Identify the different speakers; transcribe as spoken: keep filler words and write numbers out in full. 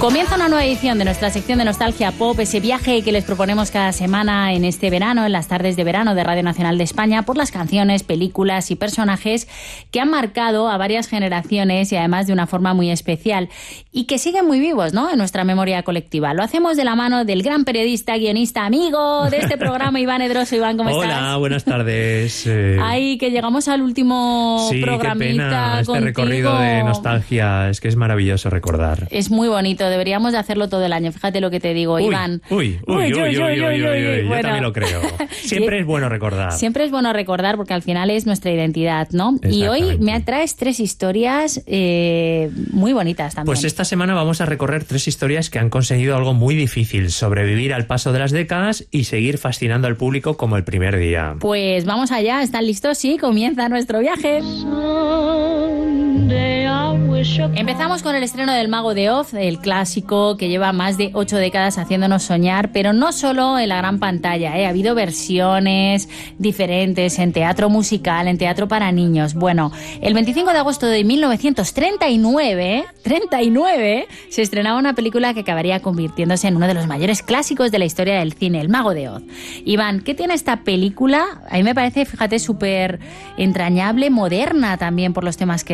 Speaker 1: Comienza una nueva edición de nuestra sección de Nostalgia Pop, ese viaje que les proponemos cada semana en este verano, en las tardes de verano de Radio Nacional de España, por las canciones, películas y personajes que han marcado a varias generaciones y además de una forma muy especial y que siguen muy vivos, ¿no?, en nuestra memoria colectiva. Lo hacemos de la mano del gran periodista, guionista, amigo de este programa, Iván Edroso. Iván, ¿cómo
Speaker 2: Hola,
Speaker 1: estás?
Speaker 2: Hola, buenas tardes. Eh...
Speaker 1: Ay, que llegamos al último
Speaker 2: sí,
Speaker 1: programita
Speaker 2: qué pena, este
Speaker 1: contigo.
Speaker 2: recorrido de nostalgia, es que es maravilloso recordar.
Speaker 1: Es muy bonito, deberíamos de hacerlo todo el año. Fíjate lo que te digo,
Speaker 2: uy,
Speaker 1: Iván.
Speaker 2: Uy, uy, uy, uy, uy, uy, uy, uy, uy, uy. Yo
Speaker 1: bueno.
Speaker 2: también lo creo. Siempre es bueno recordar.
Speaker 1: Siempre es bueno recordar porque al final es nuestra identidad, ¿no? Y hoy me traes tres historias eh, muy bonitas también.
Speaker 2: Pues esta semana vamos a recorrer tres historias que han conseguido algo muy difícil: sobrevivir al paso de las décadas y seguir fascinando al público como el primer día.
Speaker 1: Pues vamos allá, ¿están listos? Sí, comienza nuestro viaje. Empezamos con el estreno del Mago de Oz, el clásico que lleva más de ocho décadas haciéndonos soñar, pero no solo en la gran pantalla, ¿eh? Ha habido versiones diferentes en teatro musical, en teatro para niños. Bueno, el veinticinco de agosto de mil novecientos treinta y nueve, treinta y nueve, se estrenaba una película que acabaría convirtiéndose en uno de los mayores clásicos de la historia del cine, El Mago de Oz. Iván, ¿qué tiene esta película? A mí me parece, fíjate, súper entrañable, moderna también por los temas que